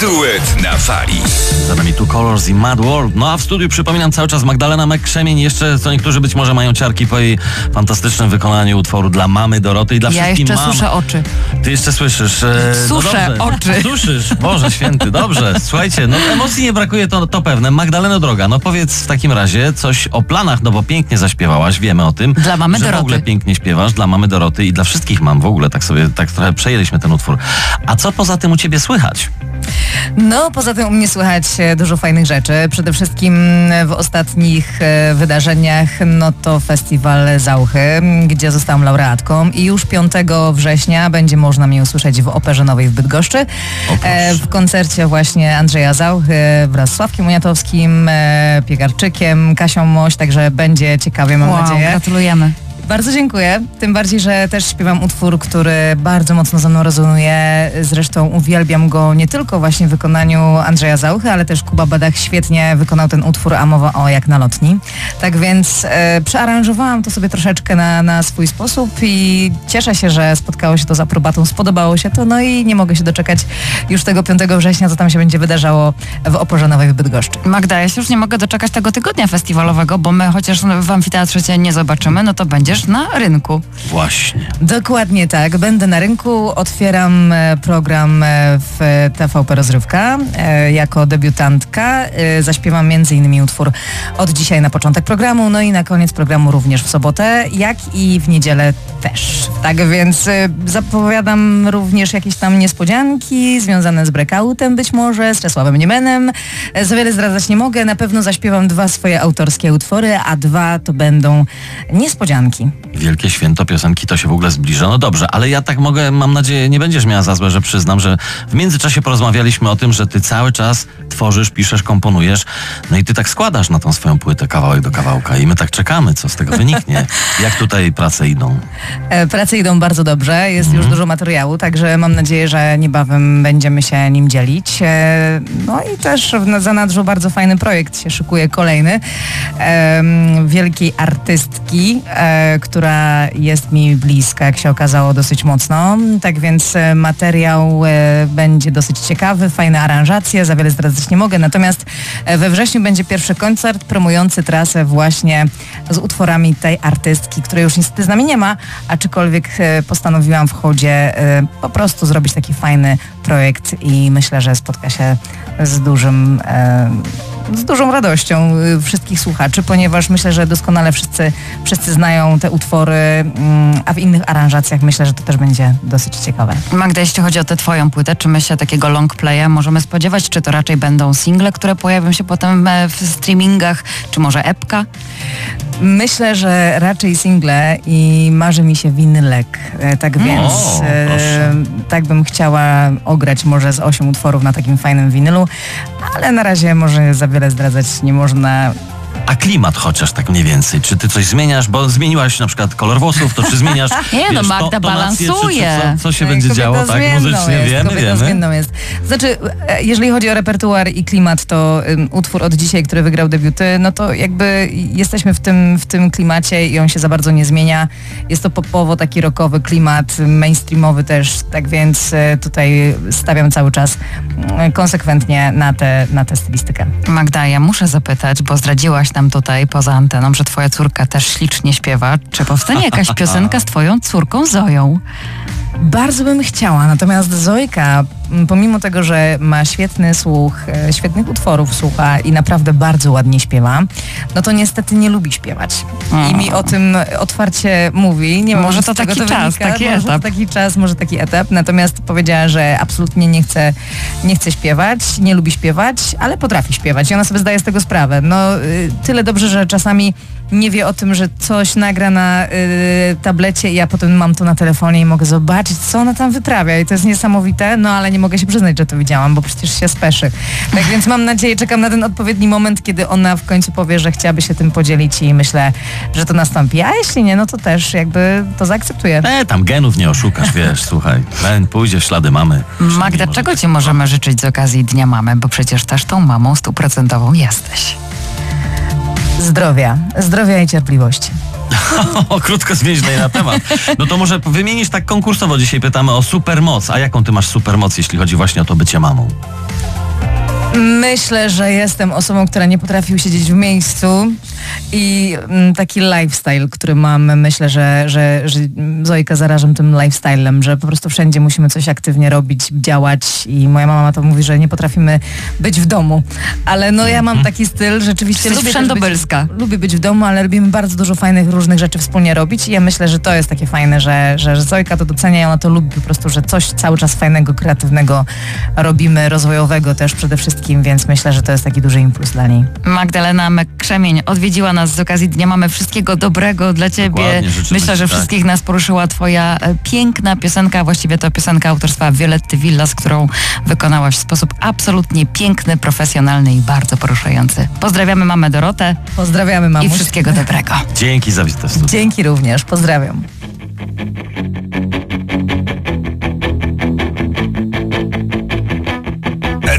Duet na fali. Za nami Two Colors i Mad World. No a w studiu przypominam cały czas Magdalena Mek-Krzemień. Jeszcze co niektórzy być może mają ciarki po jej fantastycznym wykonaniu utworu dla mamy Doroty i dla wszystkich mam. Ja jeszcze suszę oczy. Ty jeszcze słyszysz. Suszę oczy. Suszysz, Boże święty, dobrze. Słuchajcie, no emocji nie brakuje, to pewne. Magdaleno droga, no powiedz w takim razie coś o planach, no bo pięknie zaśpiewałaś, wiemy o tym. Dla mamy że Doroty. w ogóle pięknie śpiewasz, dla mamy Doroty i dla wszystkich mam w ogóle, tak sobie, tak trochę przejęliśmy ten utwór. A co poza tym u ciebie słychać? No, poza tym u mnie słychać dużo fajnych rzeczy. Przede wszystkim w ostatnich wydarzeniach, no to festiwal Zauchy, gdzie zostałam laureatką i już 5 września będzie można mnie usłyszeć w Operze Nowej w Bydgoszczy. W koncercie właśnie Andrzeja Zauchy wraz z Sławkiem Uniatowskim, Piekarczykiem, Kasią Moś, także będzie ciekawie, mam nadzieję. Gratulujemy. Bardzo dziękuję, tym bardziej, że też śpiewam utwór, który bardzo mocno ze mną rezonuje. Zresztą uwielbiam go nie tylko właśnie w wykonaniu Andrzeja Zauchy, ale też Kuba Badach świetnie wykonał ten utwór, a mowa o Jak na lotni. Tak więc przearanżowałam to sobie troszeczkę na swój sposób i cieszę się, że spotkało się to z aprobatą, spodobało się to, no i nie mogę się doczekać już tego 5 września, co tam się będzie wydarzało w Oporze Nowej w Bydgoszczy. Magda, ja się już nie mogę doczekać tego tygodnia festiwalowego, bo my chociaż w amfiteatrze cię nie zobaczymy, no to będziesz na rynku. Właśnie. Dokładnie tak. Będę na rynku. Otwieram program w TVP Rozrywka jako debiutantka. Zaśpiewam m.in. utwór Od dzisiaj na początek programu, no i na koniec programu również w sobotę, jak i w niedzielę też. Tak więc zapowiadam również jakieś tam niespodzianki związane z Breakoutem być może, z Czesławem Niemenem. Za wiele zdradzać nie mogę. Na pewno zaśpiewam 2 swoje autorskie utwory, a 2 to będą niespodzianki. Wielkie święto piosenki to się w ogóle zbliża. No dobrze, ale ja tak mogę, mam nadzieję, nie będziesz miała za złe, że przyznam, że w międzyczasie porozmawialiśmy o tym, że ty cały czas tworzysz, piszesz, komponujesz, no i ty tak składasz na tą swoją płytę kawałek do kawałka i my tak czekamy, co z tego wyniknie. Jak tutaj prace idą? Prace idą bardzo dobrze, jest już dużo materiału, także mam nadzieję, że niebawem będziemy się nim dzielić. No i też w zanadrzu bardzo fajny projekt się szykuje, kolejny, wielkiej artystki, która jest mi bliska, jak się okazało, dosyć mocno. Tak więc materiał będzie dosyć ciekawy, fajne aranżacje, za wiele zdradzać nie mogę. Natomiast we wrześniu będzie pierwszy koncert promujący trasę właśnie z utworami tej artystki, której już niestety z nami nie ma, aczkolwiek postanowiłam w chodzie po prostu zrobić taki fajny projekt i myślę, że spotka się z dużą radością wszystkich słuchaczy, ponieważ myślę, że doskonale wszyscy znają te utwory, a w innych aranżacjach myślę, że to też będzie dosyć ciekawe. Magda, jeśli chodzi o tę twoją płytę, czy my się takiego long playa możemy spodziewać? Czy to raczej będą single, które pojawią się potem w streamingach, czy może epka? Myślę, że raczej single i marzy mi się winylek. Tak więc tak bym chciała ograć może z 8 utworów na takim fajnym winylu, ale na razie może za wiele zdradzać nie można. A klimat chociaż tak mniej więcej. Czy ty coś zmieniasz? Bo zmieniłaś na przykład kolor włosów, to czy zmieniasz nie, no Magda balansuje. Co się będzie działo, tak? Muzycznie wiemy. Zmienną jest. Znaczy, jeżeli chodzi o repertuar i klimat, to utwór Od dzisiaj, który wygrał debiuty, no to jakby jesteśmy w tym klimacie i on się za bardzo nie zmienia. Jest to popowo taki rockowy klimat, mainstreamowy też, tak więc tutaj stawiam cały czas konsekwentnie na tę stylistykę. Magda, ja muszę zapytać, bo zdradziłaś nam tutaj poza anteną, że twoja córka też ślicznie śpiewa. Czy powstanie jakaś piosenka z twoją córką Zoją? Bardzo bym chciała, natomiast Zojka, pomimo tego, że ma świetny słuch, świetnych utworów słucha i naprawdę bardzo ładnie śpiewa, no to niestety nie lubi śpiewać. I mi o tym otwarcie mówi. Nie może to taki czas, taki etap. Taki czas, może taki etap. Natomiast powiedziała, że absolutnie nie chce śpiewać, nie lubi śpiewać, ale potrafi śpiewać i ona sobie zdaje z tego sprawę. No tyle dobrze, że czasami nie wie o tym, że coś nagra na tablecie i ja potem mam to na telefonie i mogę zobaczyć, co ona tam wyprawia i to jest niesamowite, no ale nie mogę się przyznać, że to widziałam, bo przecież się speszy. Tak więc mam nadzieję, czekam na ten odpowiedni moment, kiedy ona w końcu powie, że chciałaby się tym podzielić i myślę, że to nastąpi. A jeśli nie, no to też jakby to zaakceptuję. Tam genów nie oszukasz, wiesz, słuchaj. Pójdzie w ślady mamy. Magda, czego ci możemy życzyć z okazji Dnia Mamy, bo przecież też tą mamą 100% jesteś. Zdrowia i cierpliwości. Krótko zwięźlej na temat. No to może wymienisz tak konkursowo. Dzisiaj pytamy o supermoc. A jaką ty masz supermoc, jeśli chodzi właśnie o to bycie mamą? Myślę, że jestem osobą, która nie potrafi usiedzieć w miejscu i taki lifestyle, który mam, myślę, że Zojka zarażam tym lifestylem, że po prostu wszędzie musimy coś aktywnie robić, działać i moja mama to mówi, że nie potrafimy być w domu. Ale no ja mam taki styl, rzeczywiście lubię być w domu, ale lubimy bardzo dużo fajnych, różnych rzeczy wspólnie robić i ja myślę, że to jest takie fajne, że Zojka to docenia i ona to lubi po prostu, że coś cały czas fajnego, kreatywnego robimy, rozwojowego też przede wszystkim, więc myślę, że to jest taki duży impuls dla niej. Magdalena Mek-Krzemień odwiedziła nas z okazji Dnia Mamy. Wszystkiego dobrego dla ciebie. Myślę, że wszystkich nas poruszyła twoja piękna piosenka, właściwie to piosenka autorstwa Violetty Villas, którą wykonałaś w sposób absolutnie piękny, profesjonalny i bardzo poruszający. Pozdrawiamy mamę Dorotę. Pozdrawiamy mamuś. I wszystkiego dobrego. Dzięki za wizytę w studiu. Dzięki również. Pozdrawiam.